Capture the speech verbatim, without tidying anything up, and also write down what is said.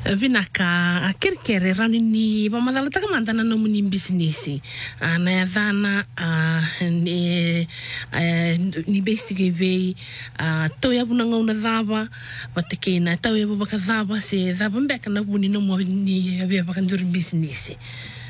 vinaka kerkere rani ni pamadala takamantana no muni business ana yadana ni ni basically ve to ya bunanga una dava batekena to ya baka dava se dava mbeka na buni no mo ni ya baka ndur business